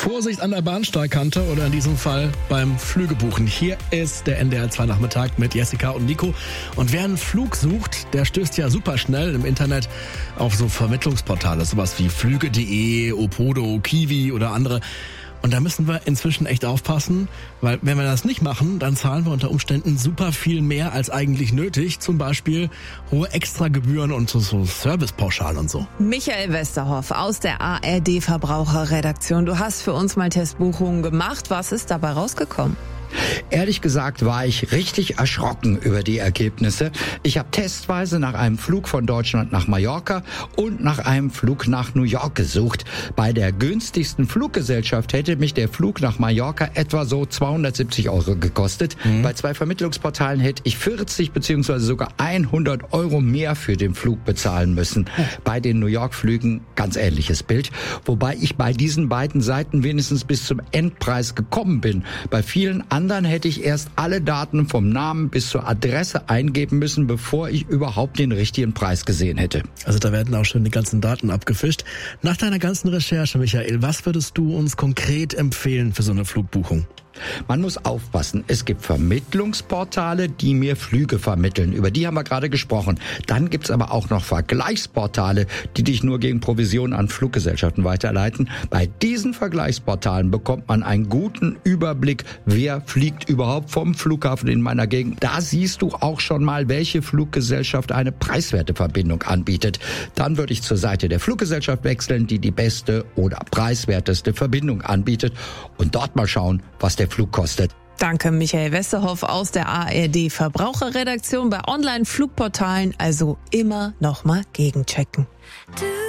Vorsicht an der Bahnsteigkante oder in diesem Fall beim Flügebuchen. Hier ist der NDR 2 Nachmittag mit Jessica und Nico. Und wer einen Flug sucht, der stößt ja super schnell im Internet auf so Vermittlungsportale, sowas wie Flüge.de, Opodo, Kiwi oder andere. Und da müssen wir inzwischen echt aufpassen, weil wenn wir das nicht machen, dann zahlen wir unter Umständen super viel mehr als eigentlich nötig. Zum Beispiel hohe Extragebühren und so Servicepauschalen und so. Michael Westerhoff aus der ARD Verbraucherredaktion. Du hast für uns mal Testbuchungen gemacht. Was ist dabei rausgekommen? Ehrlich gesagt war ich richtig erschrocken über die Ergebnisse. Ich habe testweise nach einem Flug von Deutschland nach Mallorca und nach einem Flug nach New York gesucht. Bei der günstigsten Fluggesellschaft hätte mich der Flug nach Mallorca etwa so 270 € gekostet. Bei 2 Vermittlungsportalen hätte ich 40 bzw. sogar 100 € mehr für den Flug bezahlen müssen. Bei den New York-Flügen ganz ähnliches Bild. Wobei ich bei diesen beiden Seiten wenigstens bis zum Endpreis gekommen bin. Bei vielen anderen hätte ich erst alle Daten vom Namen bis zur Adresse eingeben müssen, bevor ich überhaupt den richtigen Preis gesehen hätte. Also da werden auch schon die ganzen Daten abgefischt. Nach deiner ganzen Recherche, Michael, was würdest du uns konkret empfehlen für so eine Flugbuchung? Man muss aufpassen. Es gibt Vermittlungsportale, die mir Flüge vermitteln. Über die haben wir gerade gesprochen. Dann gibt's aber auch noch Vergleichsportale, die dich nur gegen Provision an Fluggesellschaften weiterleiten. Bei diesen Vergleichsportalen bekommt man einen guten Überblick, wer fliegt überhaupt vom Flughafen in meiner Gegend. Da siehst du auch schon mal, welche Fluggesellschaft eine preiswerte Verbindung anbietet. Dann würde ich zur Seite der Fluggesellschaft wechseln, die die beste oder preiswerteste Verbindung anbietet und dort mal schauen, was der Flug kostet. Danke, Michael Westerhoff aus der ARD Verbraucherredaktion. Bei Online-Flugportalen also immer noch mal gegenchecken.